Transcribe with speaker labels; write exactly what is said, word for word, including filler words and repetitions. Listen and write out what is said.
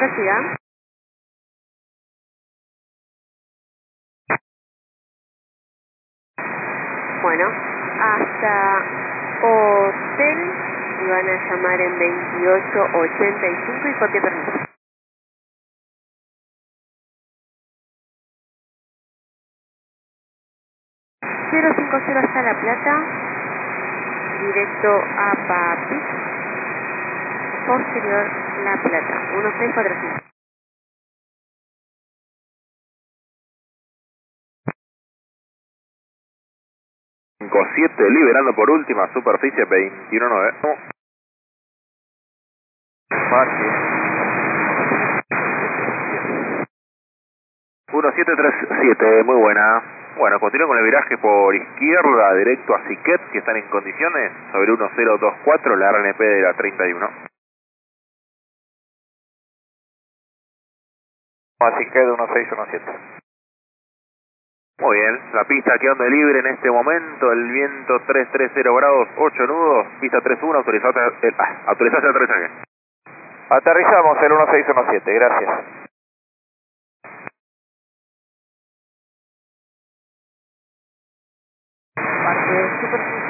Speaker 1: Prosiga. Bueno, hasta hotel y van a llamar en veintiocho ochenta y cinco y copia permiso. cero cinco cero hasta La Plata, directo a Papi, posterior La Plata, uno seis cuatro cinco.
Speaker 2: cinco siete, liberando por última, superficie veintiuno nueve. uno siete tres siete, muy buena. Bueno, continúo con el viraje por izquierda, directo a Siquet, que están en condiciones, sobre uno cero dos cuatro, la R N P de la treinta y uno. A Siquet uno seis uno siete. Muy bien, la pista quedando libre en este momento, el viento trescientos treinta grados, ocho nudos, pista tres uno, autorizado, eh, ah, autorización de aterrizaje. Aterrizamos el uno seis uno siete, gracias.
Speaker 1: Parte superficie.